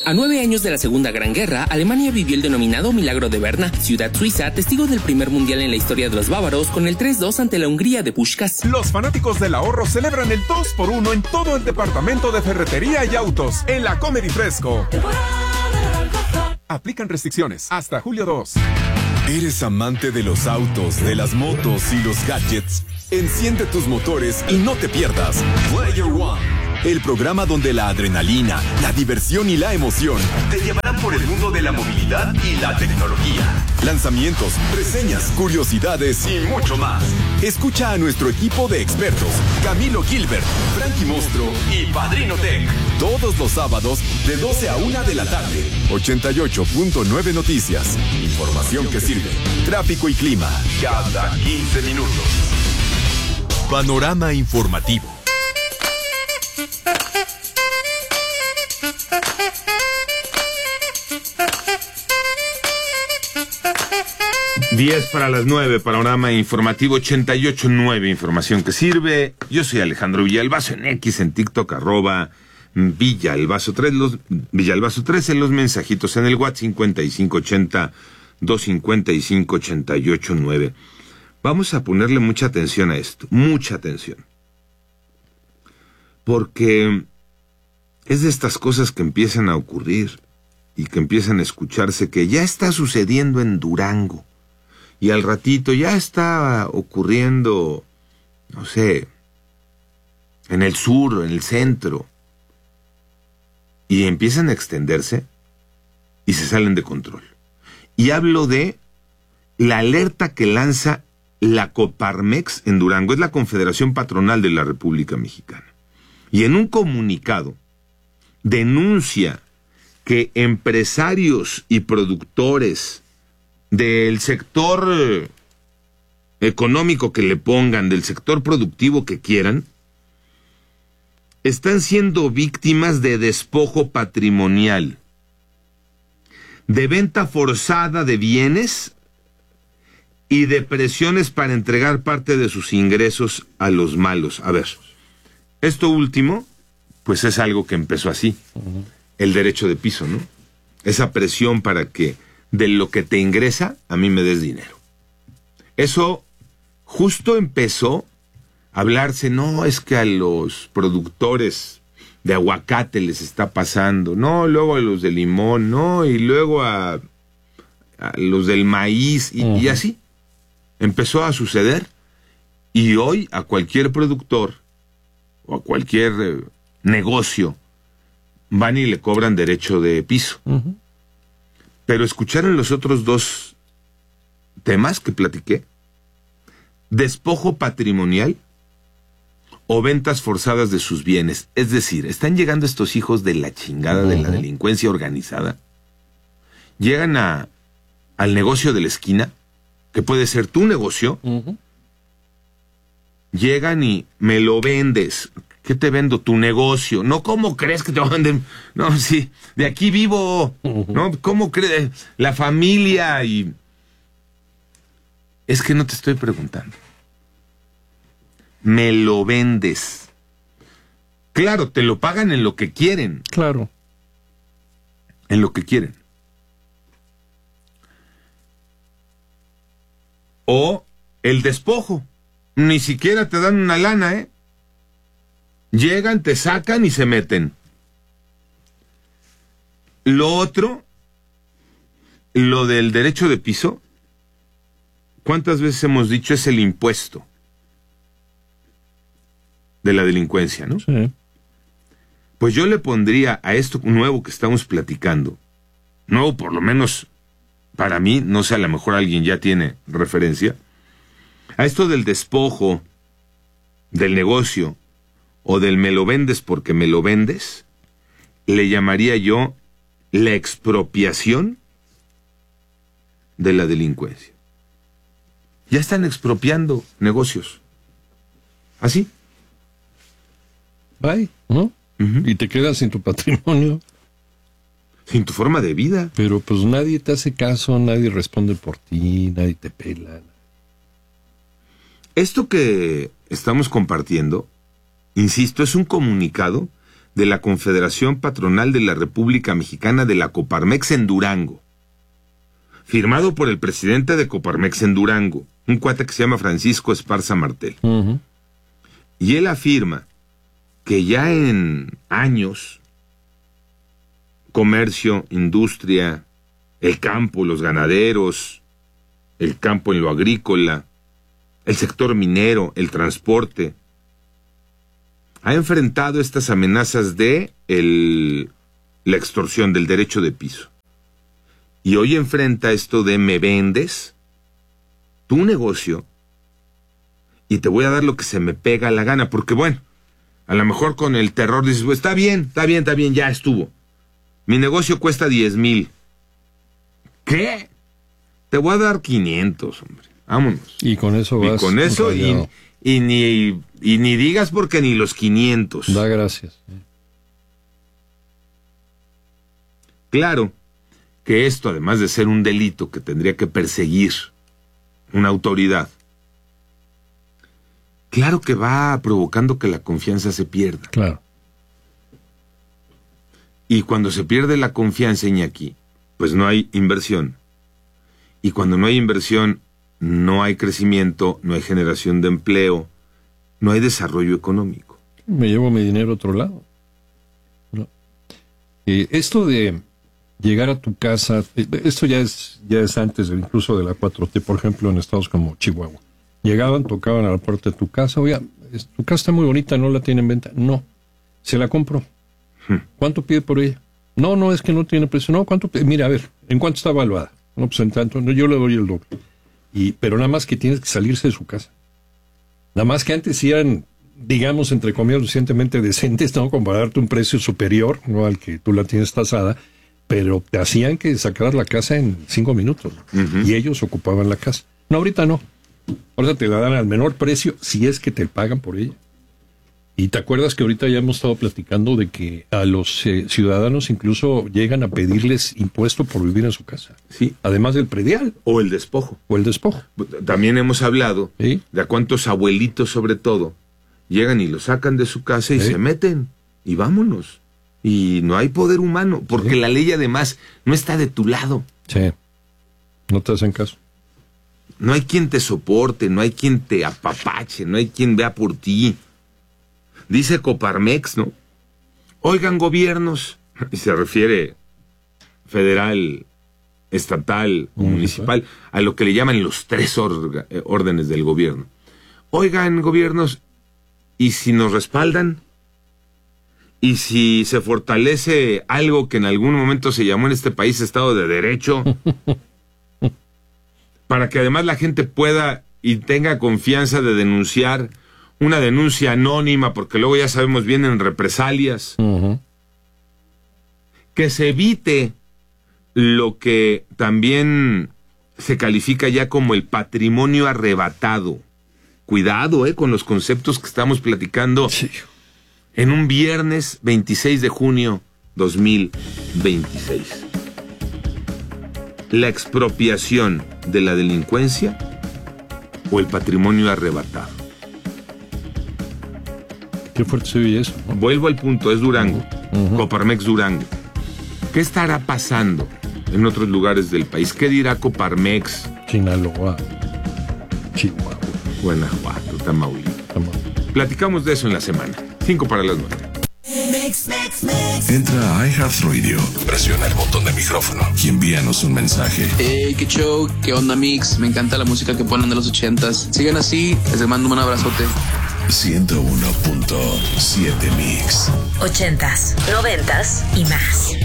A 9 años de la Segunda Gran Guerra, Alemania vivió el denominado Milagro de Berna, ciudad suiza, testigo del primer mundial en la historia de los bávaros con el 3-2 ante la Hungría de Puskás. Los fanáticos del ahorro celebran el 2x1 en todo el departamento de ferretería y autos en la Comedy Fresco. Aplican restricciones hasta julio 2. ¿Eres amante de los autos, de las motos y los gadgets? Enciende tus motores y no te pierdas Player One, el programa donde la adrenalina, la diversión y la emoción te llevarán por el mundo de la movilidad y la tecnología. Lanzamientos, reseñas, curiosidades y mucho más. Escucha a nuestro equipo de expertos, Camilo Gilbert, Frankie Monstruo y Padrino Tech, todos los sábados de 12 a 1 de la tarde. 88.9 Noticias. Información que sirve. Tráfico y clima cada 15 minutos. Panorama informativo. Diez para las 9, panorama informativo 88.9, información que sirve. Yo soy Alejandro Villalbazo en X, en TikTok, @Villalbazo3, Villalbazo3 en los mensajitos en el WhatsApp 5580-255-88.9. Vamos a ponerle mucha atención a esto, mucha atención. Porque es de estas cosas que empiezan a ocurrir y que empiezan a escucharse que ya está sucediendo en Durango. Y al ratito ya está ocurriendo, no sé, en el sur, en el centro. Y empiezan a extenderse y se salen de control. Y hablo de la alerta que lanza la Coparmex en Durango, es la Confederación Patronal de la República Mexicana. Y en un comunicado denuncia que empresarios y productores del sector económico que le pongan, del sector productivo que quieran, están siendo víctimas de despojo patrimonial, de venta forzada de bienes y de presiones para entregar parte de sus ingresos a los malos. A ver, esto último, pues es algo que empezó así, el derecho de piso, ¿no? Esa presión para que de lo que te ingresa, a mí me des dinero. Eso justo empezó a hablarse, no, es que a los productores de aguacate les está pasando, no, luego a los de limón, no, y luego a los del maíz, y así. Empezó a suceder, y hoy a cualquier productor o a cualquier negocio van y le cobran derecho de piso. Pero escucharon los otros dos temas que platiqué: despojo patrimonial o ventas forzadas de sus bienes. Es decir, están llegando estos hijos de la chingada de la delincuencia organizada, llegan al negocio de la esquina, que puede ser tu negocio, llegan y me lo vendes. ¿Qué te vendo? Tu negocio. No, ¿cómo crees que te van a vender? No, sí, de aquí vivo. No, ¿cómo crees? La familia y... Es que no te estoy preguntando. Me lo vendes. Claro, te lo pagan en lo que quieren. Claro. En lo que quieren. O el despojo. Ni siquiera te dan una lana, ¿eh? Llegan, te sacan y se meten. Lo otro, lo del derecho de piso, ¿cuántas veces hemos dicho? Es el impuesto de la delincuencia, ¿no? Sí. Pues yo le pondría a esto nuevo que estamos platicando, nuevo por lo menos para mí, no sé, a lo mejor alguien ya tiene referencia, a esto del despojo, del negocio, o del me lo vendes porque me lo vendes, le llamaría yo la expropiación de la delincuencia. Ya están expropiando negocios. ¿Así? Bye, ¿no? Y te quedas sin tu patrimonio. Sin tu forma de vida. Pero pues nadie te hace caso, nadie responde por ti, nadie te pela. Esto que estamos compartiendo, insisto, es un comunicado de la Confederación Patronal de la República Mexicana de la Coparmex en Durango, firmado por el presidente de Coparmex en Durango, un cuate que se llama Francisco Esparza Martel. Uh-huh. Y él afirma que ya en años, comercio, industria, el campo, los ganaderos, el campo en lo agrícola, el sector minero, el transporte, ha enfrentado estas amenazas de la extorsión del derecho de piso. Y hoy enfrenta esto de me vendes tu negocio y te voy a dar lo que se me pega la gana, porque bueno, a lo mejor con el terror dices, pues, está bien, ya estuvo. Mi negocio cuesta 10,000. ¿Qué? Te voy a dar 500, hombre. Vámonos. Y con eso vas. Y con eso, y ni digas porque ni los 500. Da gracias. Claro que esto, además de ser un delito que tendría que perseguir una autoridad, claro que va provocando que la confianza se pierda. Claro. Y cuando se pierde la confianza, Iñaki, pues no hay inversión. Y cuando no hay inversión, no hay crecimiento, no hay generación de empleo, no hay desarrollo económico. Me llevo mi dinero a otro lado. No. Esto de llegar a tu casa, esto ya es antes incluso de la 4T, por ejemplo, en estados como Chihuahua. Llegaban, tocaban a la puerta de tu casa, oiga, tu casa está muy bonita, ¿no la tiene en venta? No, se la compro. ¿Cuánto pide por ella? No, es que no tiene precio. No, ¿cuánto pide? Mira, a ver, ¿en cuánto está evaluada? No, pues en tanto, no, yo le doy el doble. Pero nada más que tienes que salirse de su casa. Nada más que antes eran, digamos, entre comillas, suficientemente decentes, ¿no? Con para darte un precio superior, no al que tú la tienes tasada, pero te hacían que sacaras la casa en 5 minutos. Uh-huh. Y ellos ocupaban la casa. No, ahorita no. Ahorita te la dan al menor precio si es que te pagan por ella. Y te acuerdas que ahorita ya hemos estado platicando de que a los ciudadanos incluso llegan a pedirles impuesto por vivir en su casa. Sí. Además del predial. O el despojo. También hemos hablado, ¿sí?, de a cuántos abuelitos, sobre todo, llegan y lo sacan de su casa y se meten. Y vámonos. Y no hay poder humano, porque la ley además no está de tu lado. Sí. No te hacen caso. No hay quien te soporte, no hay quien te apapache, no hay quien vea por ti. Dice Coparmex, ¿no? Oigan, gobiernos, y se refiere federal, estatal o municipal, a lo que le llaman los 3 órdenes del gobierno. Oigan, gobiernos, ¿y si nos respaldan? ¿Y si se fortalece algo que en algún momento se llamó en este país Estado de Derecho? Para que además la gente pueda y tenga confianza de denunciar, una denuncia anónima, porque luego ya sabemos vienen represalias. Uh-huh. Que se evite lo que también se califica ya como el patrimonio arrebatado. Cuidado, con los conceptos que estamos platicando. Sí. En un viernes 26 de junio 2026. La expropiación de la delincuencia o el patrimonio arrebatado. Qué fuerte se oye eso, ¿no? Vuelvo al punto, es Durango. Uh-huh. Coparmex Durango. ¿Qué estará pasando en otros lugares del país? ¿Qué dirá Coparmex? Sinaloa, Chihuahua, Guanajuato, Tamaulipas. Platicamos de eso en la semana. 5 para las 9. Entra a iHeartRadio, presiona el botón de micrófono y envíanos un mensaje. Hey, qué show, qué onda, Mix. Me encanta la música que ponen de los 80s. Sigan así, les mando un abrazote. 101.7 Mix. 80s, 90s y más.